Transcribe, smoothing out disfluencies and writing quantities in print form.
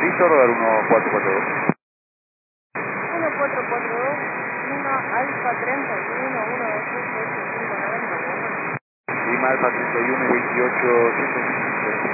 Listo, rodar 1442. 1442, 1 Alfa 31, 1 2 8 5 90. Lima Alfa 31 28 105.